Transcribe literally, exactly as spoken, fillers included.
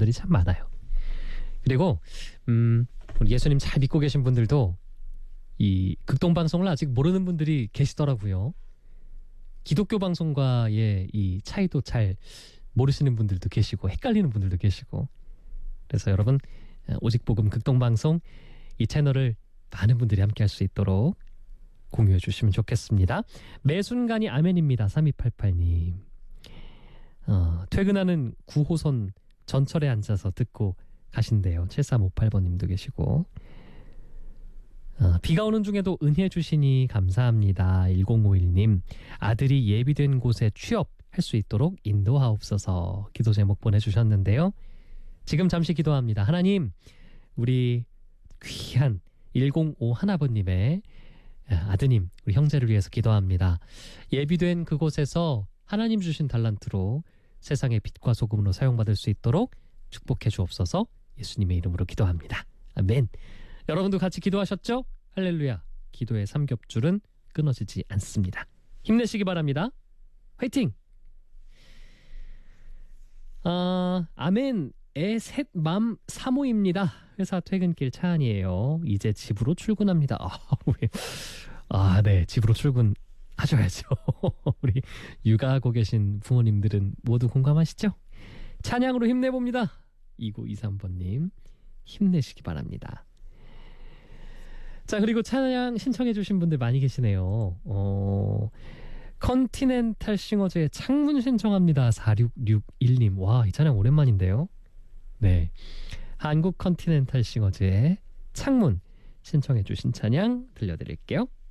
분들이 참 많아요. 그리고 음, 우리 예수님 잘 믿고 계신 분들도 이 극동방송을 아직 모르는 분들이 계시더라고요. 기독교 방송과의 이 차이도 잘 모르시는 분들도 계시고 헷갈리는 분들도 계시고, 그래서 여러분 오직복음 극동방송 이 채널을 많은 분들이 함께 할 수 있도록 공유해 주시면 좋겠습니다. 매 순간이 아멘입니다. 삼이팔팔 님. 어, 퇴근하는 구 호선 전철에 앉아서 듣고 가신대요. 칠삼오팔 번님도 계시고, 어, 비가 오는 중에도 은혜 주시니 감사합니다. 일공오일 님. 아들이 예비된 곳에 취업할 수 있도록 인도하옵소서 기도 제목 보내주셨는데요. 지금 잠시 기도합니다. 하나님, 우리 귀한 일공오일 번님의 아드님, 우리 형제를 위해서 기도합니다. 예비된 그곳에서 하나님 주신 달란트로 세상의 빛과 소금으로 사용받을 수 있도록 축복해 주옵소서. 예수님의 이름으로 기도합니다. 아멘. 여러분도 같이 기도하셨죠? 할렐루야. 기도의 삼겹줄은 끊어지지 않습니다. 힘내시기 바랍니다. 화이팅! 아, 아멘. 애셋맘 사모입니다. 회사 퇴근길 차 안이에요. 이제 집으로 출근합니다. 아, 왜? 아, 네. 집으로 출근하셔야죠. 우리 육아하고 계신 부모님들은 모두 공감하시죠? 찬양으로 힘내봅니다. 이구이삼 번님 힘내시기 바랍니다. 자, 그리고 찬양 신청해 주신 분들 많이 계시네요. 어, 컨티넨탈 싱어즈의 창문 신청합니다. 사육육일 님. 와, 이 찬양 오랜만인데요. 네, 한국 컨티넨탈 싱어즈의 창문 신청해 주신 찬양 들려드릴게요.